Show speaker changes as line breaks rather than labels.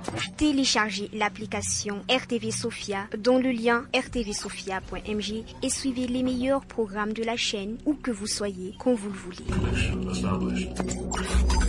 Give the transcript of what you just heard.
Téléchargez l'application RTV Sophia dont le lien rtvsophia.mg et suivez les meilleurs programmes de la chaîne où que vous soyez, quand vous le voulez.